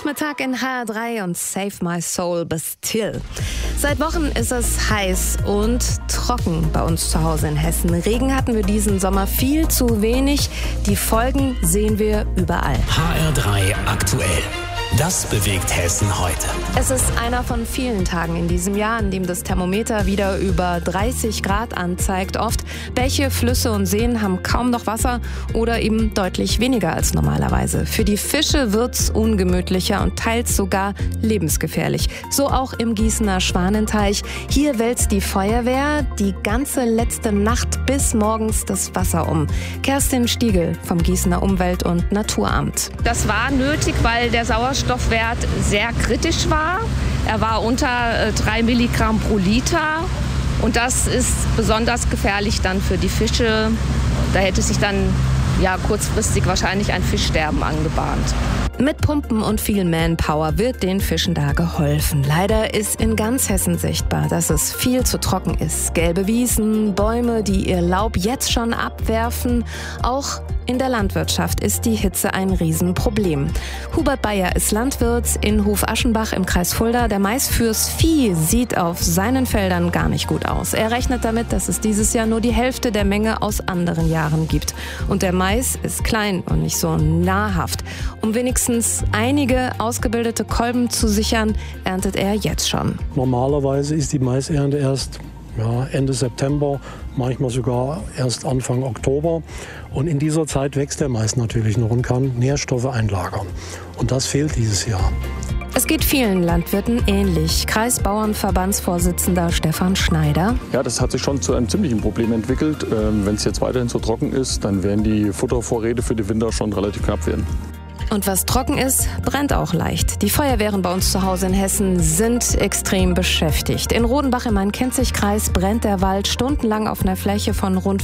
Nachmittag in HR3 und Save My Soul Bastille. Seit Wochen ist es heiß und trocken bei uns zu Hause in Hessen. Regen hatten wir diesen Sommer viel zu wenig. Die Folgen sehen wir überall. HR3 aktuell. Das bewegt Hessen heute. Es ist einer von vielen Tagen in diesem Jahr, an dem das Thermometer wieder über 30 Grad anzeigt. Oft Bäche, Flüsse und Seen haben kaum noch Wasser oder eben deutlich weniger als normalerweise. Für die Fische wird's ungemütlicher und teils sogar lebensgefährlich. So auch im Gießener Schwanenteich. Hier wälzt die Feuerwehr die ganze letzte Nacht bis morgens das Wasser um. Kerstin Stiegel vom Gießener Umwelt- und Naturamt. Das war nötig, weil der Sauerstoffwert sehr kritisch war. Er war unter 3 Milligramm pro Liter. Und das ist besonders gefährlich dann für die Fische. Da hätte sich dann kurzfristig wahrscheinlich ein Fischsterben angebahnt. Mit Pumpen und viel Manpower wird den Fischen da geholfen. Leider ist in ganz Hessen sichtbar, dass es viel zu trocken ist. Gelbe Wiesen, Bäume, die ihr Laub jetzt schon abwerfen. Auch in der Landwirtschaft ist die Hitze ein Riesenproblem. Hubert Bayer ist Landwirt in Hof-Aschenbach im Kreis Fulda. Der Mais fürs Vieh sieht auf seinen Feldern gar nicht gut aus. Er rechnet damit, dass es dieses Jahr nur die Hälfte der Menge aus anderen Jahren gibt. Und der Mais ist klein und nicht so nahrhaft. Um wenigstens einige ausgebildete Kolben zu sichern, erntet er jetzt schon. Normalerweise ist die Maisernte erst Ende September, manchmal sogar erst Anfang Oktober. Und in dieser Zeit wächst der Mais natürlich noch und kann Nährstoffe einlagern. Und das fehlt dieses Jahr. Es geht vielen Landwirten ähnlich. Kreisbauernverbandsvorsitzender Stefan Schneider. Ja, das hat sich schon zu einem ziemlichen Problem entwickelt. Wenn es jetzt weiterhin so trocken ist, dann werden die Futtervorräte für die Winter schon relativ knapp werden. Und was trocken ist, brennt auch leicht. Die Feuerwehren bei uns zu Hause in Hessen sind extrem beschäftigt. In Rodenbach im Main-Kinzig-Kreis brennt der Wald stundenlang auf einer Fläche von rund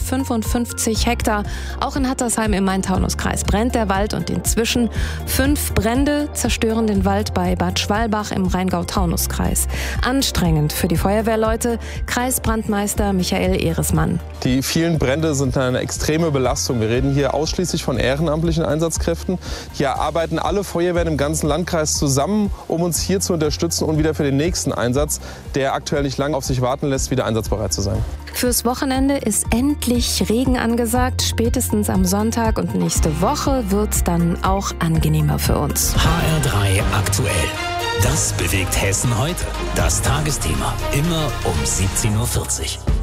55 Hektar. Auch in Hattersheim im Main-Taunus-Kreis brennt der Wald und inzwischen 5 Brände zerstören den Wald bei Bad Schwalbach im Rheingau-Taunus-Kreis. Anstrengend für die Feuerwehrleute, Kreisbrandmeister Michael Ehresmann. Die vielen Brände sind eine extreme Belastung. Wir reden hier ausschließlich von ehrenamtlichen Einsatzkräften. Hier arbeiten alle Feuerwehren im ganzen Landkreis zusammen, um uns hier zu unterstützen und wieder für den nächsten Einsatz, der aktuell nicht lange auf sich warten lässt, wieder einsatzbereit zu sein. Fürs Wochenende ist endlich Regen angesagt, spätestens am Sonntag, und nächste Woche wird's dann auch angenehmer für uns. HR3 aktuell. Das bewegt Hessen heute. Das Tagesthema. Immer um 17:40 Uhr.